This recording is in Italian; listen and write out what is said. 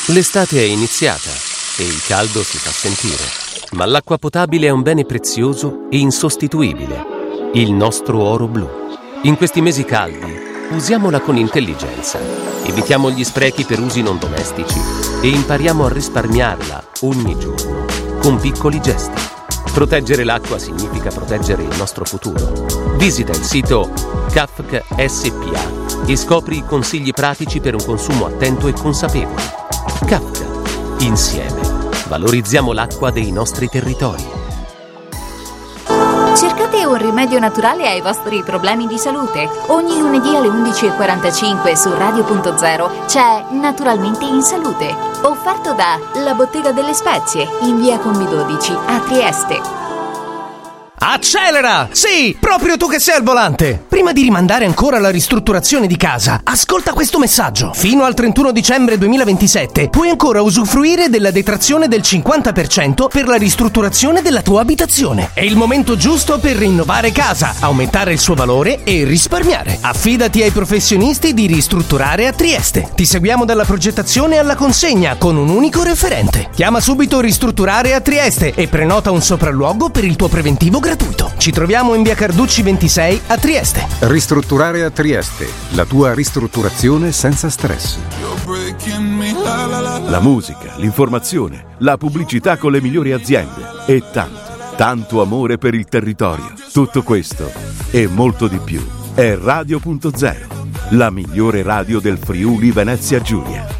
L'estate è iniziata e il caldo si fa sentire, ma l'acqua potabile è un bene prezioso e insostituibile, il nostro oro blu. In questi mesi caldi usiamola con intelligenza, evitiamo gli sprechi per usi non domestici e impariamo a risparmiarla ogni giorno con piccoli gesti. Proteggere l'acqua significa proteggere il nostro futuro. Visita il sito CAFC SPA e scopri i consigli pratici per un consumo attento e consapevole. CAFC. Insieme valorizziamo l'acqua dei nostri territori. Cercate un rimedio naturale ai vostri problemi di salute? Ogni lunedì alle 11:45 su Radio.0 c'è Naturalmente in Salute, offerto da La Bottega delle Spezie in via Commi 12 a Trieste. Accelera! Sì, proprio tu che sei al volante! Prima di rimandare ancora la ristrutturazione di casa, ascolta questo messaggio. Fino al 31 dicembre 2027 puoi ancora usufruire della detrazione del 50% per la ristrutturazione della tua abitazione. È il momento giusto per rinnovare casa, aumentare il suo valore e risparmiare. Affidati ai professionisti di Ristrutturare a Trieste. Ti seguiamo dalla progettazione alla consegna con un unico referente. Chiama subito Ristrutturare a Trieste e prenota un sopralluogo per il tuo preventivo gratuito. Ci troviamo in via Carducci 26 a Trieste. Ristrutturare a Trieste, la tua ristrutturazione senza stress. La musica, l'informazione, la pubblicità con le migliori aziende e tanto amore per il territorio. Tutto questo e molto di più è Radio.0, la migliore radio del Friuli Venezia Giulia.